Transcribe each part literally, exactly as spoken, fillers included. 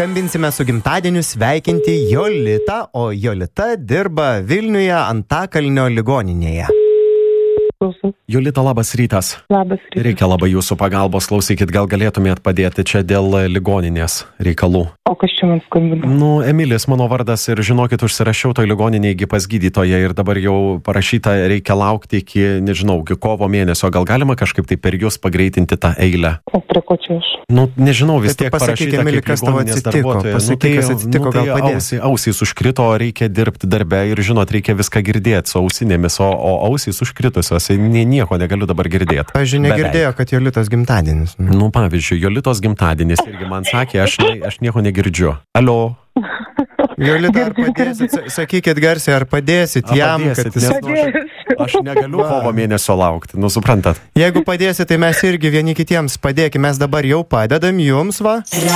skambinsime su gimtadieniu sveikinti Jolitą, o Jolita dirba Vilniuje Antakalnio ligoninėje. Jolita, labas rytas. Labas rytas. Reikia labai jūsų pagalbos, klausykit, gal galėtumėt padėti čia dėl ligoninės reikalų. O kas čia man skambina? Nu, Emilis mano vardas ir žinokit, užsirašiau toj ligoninėje pas gydytoją ir dabar jau parašyta, reikia laukti iki, nežinau, iki kovo mėnesio. Gal galima kažkaip tai per jūs pagreitinti tą eilę? O prie ko čia aš? Nu, nežinau, vis Tai tu tiek pasakyk, parašyta Emili, kaip kas tau ligoninės atsitiko. darbuotoja. Pasakyk, kas atsitiko, nu, tai gal padės. ausį, ausys užkrito, reikia dirbti darbe ir, žinot, reikia viską girdėti su ausinėmis, o, o ausys užkritusios, nie, nieko negaliu dabar girdėti. Pavyzdžiui, negirdėjo, kad Jolitos gimtadienis. Nu, pavyzdžiui, Jolitos gimtadienis irgi man sakė, aš, ne, aš nieko negirdžiu. Alio. Jolita, ar padėsit, sakykit garsiai, ar padėsit A, jam, padėsit, kad jis... nes, nu, aš, aš negaliu kovo mėnesio laukti, nu suprantat. Jeigu padėsit, tai mes irgi vieni kitiems padėkime, mes dabar jau padedam jums, va.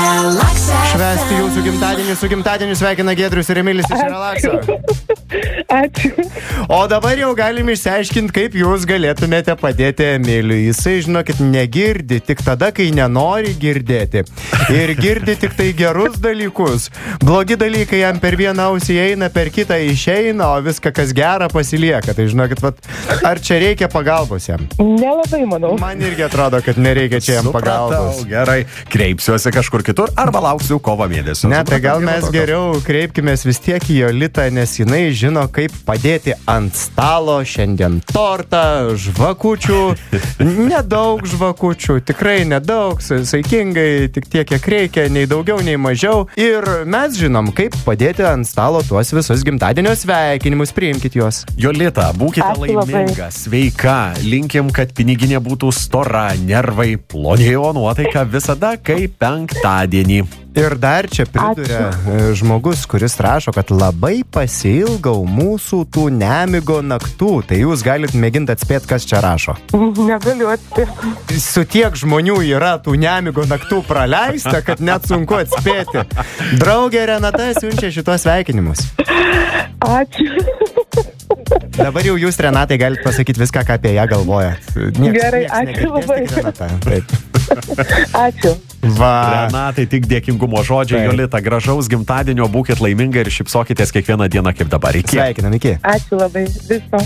Švęsti jūsų gimtadienį, su gimtadieniu sveikina Giedrius ir Emilis iš Relaxo. Ačiū. O dabar jau galim išsiaiškinti, kaip jūs galėtumėte padėti Emiliui. Jisai, žinokit, negirdi tik tada, kai nenori girdėti. Ir girdi tik tai gerus dalykus. Blogi dalykai jam per vieną ausį eina, per kitą išeina, o viską, kas gera, pasilieka. Tai žinokit, vat, ar čia reikia pagalbos jam? Nelabai, manau. Man irgi atrodo, kad nereikia čia jam pagalbos. Supratau, gerai, kreipsiuosi kažkur kitur arba lauksiu kovo mėnesio. Ne, tai gal Supratau, mes nieko geriau kreipkimės vis tiek į Jolitą, nes jinai žino, kaip padėti ant stalo šiandien tortą, žvakučių, nedaug žvakučių, tikrai nedaug, saikingai, tik tiek, kiek reikia, nei daugiau, nei mažiau. Ir mes žinom, kaip padėti ant stalo tuos visus gimtadienio sveikinimus, priimkit juos. Jolita, būkite Ačiū labai. laiminga, sveika, linkim, kad piniginė būtų stora, nervai plonėjo, nuotaika visada kaip penktadienį. Ir dar čia priduria e, žmogus, kuris rašo, kad labai pasiilgau mūsų tų nemigo naktų. Tai jūs galit mėginti atspėti, kas čia rašo. Negaliu atspėti. Su tiek žmonių yra tų nemigo naktų praleista, kad net sunku atspėti. Draugė Renata siunčia šitos sveikinimus. Ačiū. Dabar jau jūs, Renatai, galite pasakyti viską, ką apie ją galvojat. Nieks, Gerai, nieks ačiū negirdės, labai. tik Renata. Taip. Ačiū. Va. Renatai, tik dėkingumo žodžiai, Taip. Jolita, gražaus gimtadienio, būkit laiminga ir šypsokitės kiekvieną dieną kaip dabar. Iki. Sveikinam, iki. Ačiū labai. Viso.